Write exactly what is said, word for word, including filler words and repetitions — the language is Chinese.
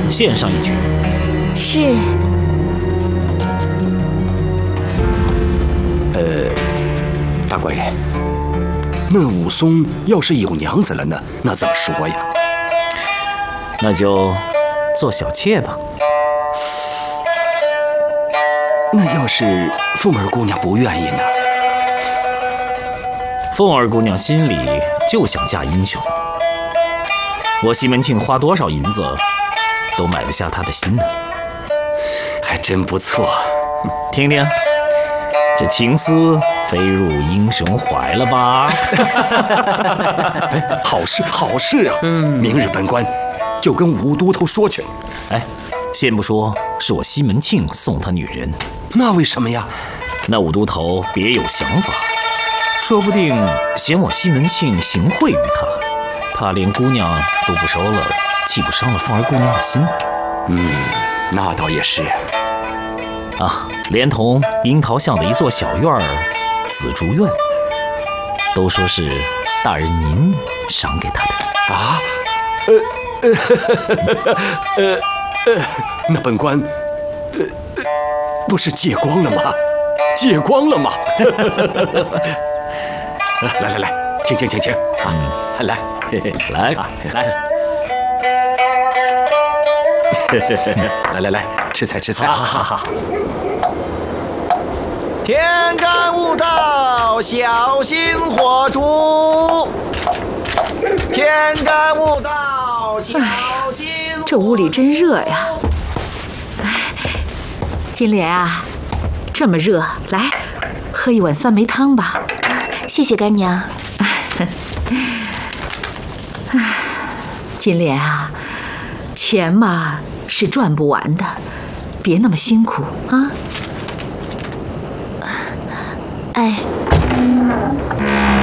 献上一局。 是。 呃，大官人，那武松要是有娘子了呢，那怎么说呀？ 那就做小妾吧。 那要是凤儿姑娘不愿意呢？ 凤儿姑娘心里就想嫁英雄，我西门庆花多少银子都买不下她的心呢。 还真不错。 听听，这情丝飞入英雄怀了吧？ 哎，好事好事啊！嗯，明日本官就跟武都头说去。 哎，先不说是我西门庆送他女人， 那为什么呀？ 那武都头别有想法，说不定嫌我西门庆行贿于他，他连姑娘都不收了，岂不伤了凤儿姑娘的心？ 嗯，那倒也是。 啊，连同樱桃巷的一座小院儿紫竹院，都说是大人您赏给他的啊。呃呃呃呃，那本官呃不是借光了吗？借光了吗？来来来，请请请请啊！嗯、来来啊来。 来来来，吃菜吃菜！ 好好好。 天干物燥，小心火烛。天干物燥，小心。 这屋里真热呀！哎，金莲啊，这么热，来喝一碗酸梅汤吧。 谢谢干娘。 金莲啊，钱嘛是赚不完的，别那么辛苦啊。 哎。